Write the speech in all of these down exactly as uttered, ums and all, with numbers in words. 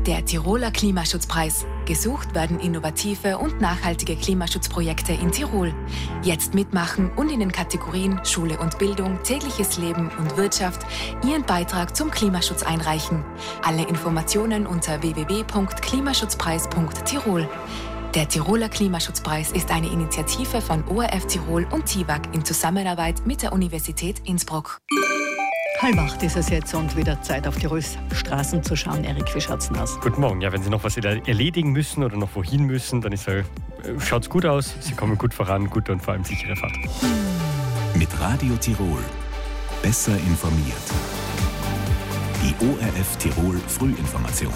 Der Tiroler Klimaschutzpreis. Gesucht werden innovative und nachhaltige Klimaschutzprojekte in Tirol. Jetzt mitmachen und in den Kategorien Schule und Bildung, tägliches Leben und Wirtschaft Ihren Beitrag zum Klimaschutz einreichen. Alle Informationen unter w w w punkt klimaschutzpreis punkt tirol. Der Tiroler Klimaschutzpreis ist eine Initiative von O R F Tirol und T I W A C in Zusammenarbeit mit der Universität Innsbruck. Halb acht ist es jetzt und wieder Zeit, auf Tirols Straßen zu schauen. Erik, wie schaut's denn aus? Guten Morgen. Ja, wenn Sie noch was erledigen müssen oder noch wohin müssen, dann ist, äh, schaut's gut aus. Sie kommen gut voran, gute und vor allem sichere Fahrt. Mit Radio Tirol. Besser informiert. Die O R F Tirol Frühinformation.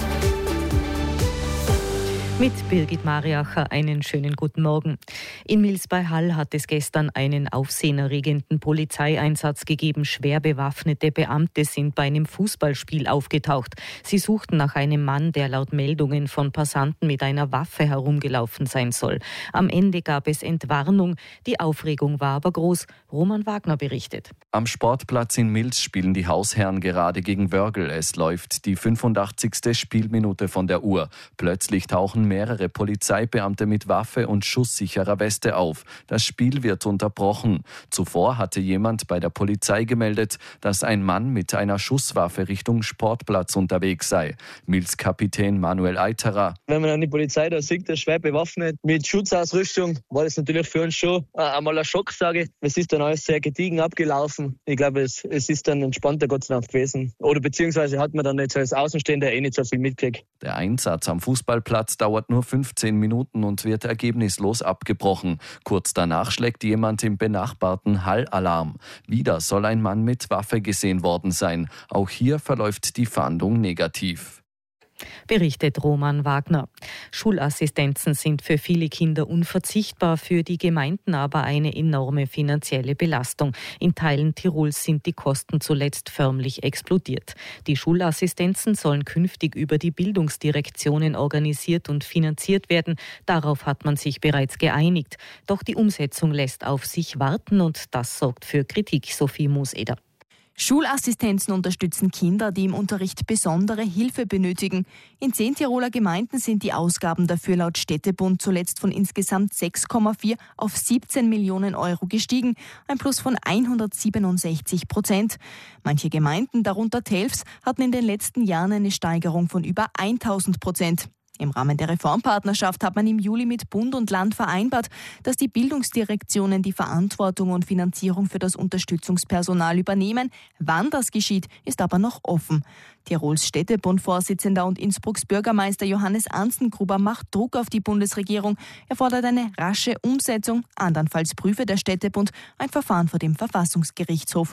Mit Birgit Mariacher einen schönen guten Morgen. In Mils bei Hall hat es gestern einen aufsehenerregenden Polizeieinsatz gegeben. Schwer bewaffnete Beamte sind bei einem Fußballspiel aufgetaucht. Sie suchten nach einem Mann, der laut Meldungen von Passanten mit einer Waffe herumgelaufen sein soll. Am Ende gab es Entwarnung. Die Aufregung war aber groß. Roman Wagner berichtet. Am Sportplatz in Mils spielen die Hausherren gerade gegen Wörgl. Es läuft die fünfundachtzigste Spielminute von der Uhr. Plötzlich tauchen mehrere Polizeibeamte mit Waffe und schusssicherer Weste auf. Das Spiel wird unterbrochen. Zuvor hatte jemand bei der Polizei gemeldet, dass ein Mann mit einer Schusswaffe Richtung Sportplatz unterwegs sei. Mils-Kapitän Manuel Eiterer. Wenn man dann die Polizei da sieht, schwer bewaffnet, mit Schutzausrüstung, war das natürlich für uns schon einmal ein Schock, sage ich. Es ist dann alles sehr gediegen abgelaufen. Ich glaube, es, es ist dann entspannter Gott sei Dank gewesen. Oder beziehungsweise hat man dann jetzt als Außenstehender eh nicht so viel mitgekriegt. Der Einsatz am Fußballplatz dauert nur fünfzehn Minuten und wird ergebnislos abgebrochen. Kurz danach schlägt jemand im benachbarten Hall Alarm. Wieder soll ein Mann mit Waffe gesehen worden sein. Auch hier verläuft die Fahndung negativ. Berichtet Roman Wagner. Schulassistenzen sind für viele Kinder unverzichtbar, für die Gemeinden aber eine enorme finanzielle Belastung. In Teilen Tirols sind die Kosten zuletzt förmlich explodiert. Die Schulassistenzen sollen künftig über die Bildungsdirektionen organisiert und finanziert werden. Darauf hat man sich bereits geeinigt. Doch die Umsetzung lässt auf sich warten und das sorgt für Kritik. Sophie Mooseder. Schulassistenzen unterstützen Kinder, die im Unterricht besondere Hilfe benötigen. In zehn Tiroler Gemeinden sind die Ausgaben dafür laut Städtebund zuletzt von insgesamt sechs Komma vier auf siebzehn Millionen Euro gestiegen, ein Plus von hundertsiebenundsechzig Prozent. Manche Gemeinden, darunter Telfs, hatten in den letzten Jahren eine Steigerung von über tausend Prozent. Im Rahmen der Reformpartnerschaft hat man im Juli mit Bund und Land vereinbart, dass die Bildungsdirektionen die Verantwortung und Finanzierung für das Unterstützungspersonal übernehmen. Wann das geschieht, ist aber noch offen. Tirols Städtebund-Vorsitzender und Innsbrucks Bürgermeister Johannes Anzengruber macht Druck auf die Bundesregierung. Er fordert eine rasche Umsetzung. Andernfalls prüfe der Städtebund ein Verfahren vor dem Verfassungsgerichtshof.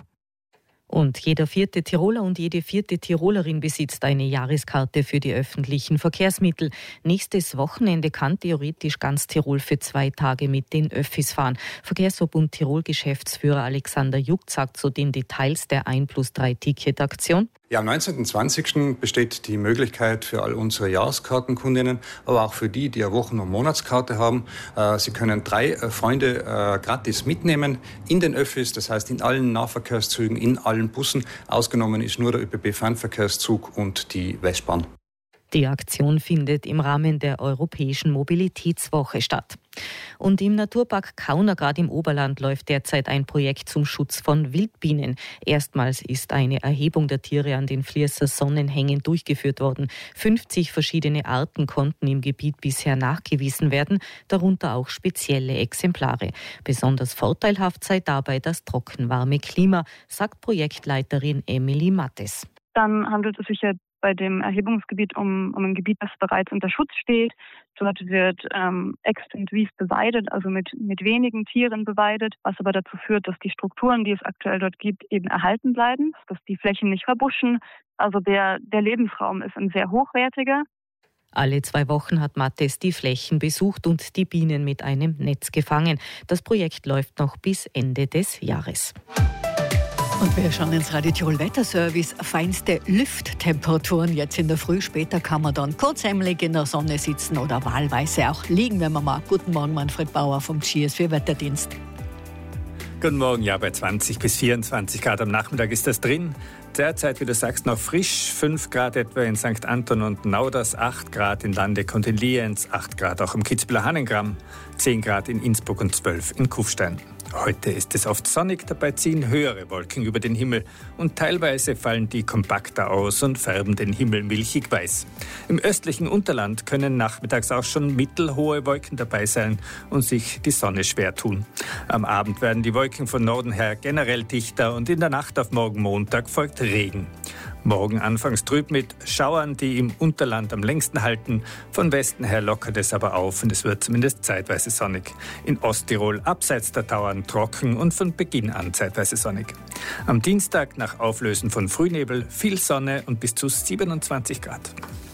Und jeder vierte Tiroler und jede vierte Tirolerin besitzt eine Jahreskarte für die öffentlichen Verkehrsmittel. Nächstes Wochenende kann theoretisch ganz Tirol für zwei Tage mit den Öffis fahren. Verkehrsverbund Tirol-Geschäftsführer Alexander Juckt sagt zu den Details der eins plus drei Ticket-Aktion. Ja, am neunzehnten und zwanzigsten besteht die Möglichkeit für all unsere Jahreskartenkundinnen, aber auch für die, die eine Wochen- und Monatskarte haben. Äh, sie können drei äh, Freunde äh, gratis mitnehmen in den Öffis, das heißt in allen Nahverkehrszügen, in allen Bussen. Ausgenommen ist nur der ÖBB-Fernverkehrszug und die Westbahn. Die Aktion findet im Rahmen der Europäischen Mobilitätswoche statt. Und im Naturpark Kaunergrad im Oberland läuft derzeit ein Projekt zum Schutz von Wildbienen. Erstmals ist eine Erhebung der Tiere an den Vlierser Sonnenhängen durchgeführt worden. fünfzig verschiedene Arten konnten im Gebiet bisher nachgewiesen werden, darunter auch spezielle Exemplare. Besonders vorteilhaft sei dabei das trockenwarme Klima, sagt Projektleiterin Emily Mattes. Dann handelt es sich ja bei dem Erhebungsgebiet um, um ein Gebiet, das bereits unter Schutz steht. Dort wird ähm, extensiv beweidet, also mit, mit wenigen Tieren beweidet, was aber dazu führt, dass die Strukturen, die es aktuell dort gibt, eben erhalten bleiben, dass die Flächen nicht verbuschen. Also der, der Lebensraum ist ein sehr hochwertiger. Alle zwei Wochen hat Mattes die Flächen besucht und die Bienen mit einem Netz gefangen. Das Projekt läuft noch bis Ende des Jahres. Und wir schauen ins Radio Tirol Wetterservice. Feinste Lüfttemperaturen jetzt in der Früh. Später kann man dann kurzämmerig in der Sonne sitzen oder wahlweise auch liegen, wenn man mag. Guten Morgen, Manfred Bauer vom G S vier Wetterdienst. Guten Morgen, ja, bei zwanzig bis vierundzwanzig Grad am Nachmittag ist das drin. Derzeit, wie du sagst, noch frisch, fünf Grad etwa in Sankt Anton und Nauders, acht Grad in Landeck und in Lienz, acht Grad auch im Kitzbüheler Hahnengramm, zehn Grad in Innsbruck und zwölf in Kufstein. Heute ist es oft sonnig, dabei ziehen höhere Wolken über den Himmel und teilweise fallen die kompakter aus und färben den Himmel milchig weiß. Im östlichen Unterland können nachmittags auch schon mittelhohe Wolken dabei sein und sich die Sonne schwer tun. Am Abend werden die Wolken von Norden her generell dichter und in der Nacht auf morgen Montag folgt Regen. Morgen anfangs trüb mit Schauern, die im Unterland am längsten halten. Von Westen her lockert es aber auf und es wird zumindest zeitweise sonnig. In Osttirol abseits der Tauern trocken und von Beginn an zeitweise sonnig. Am Dienstag nach Auflösen von Frühnebel viel Sonne und bis zu siebenundzwanzig Grad.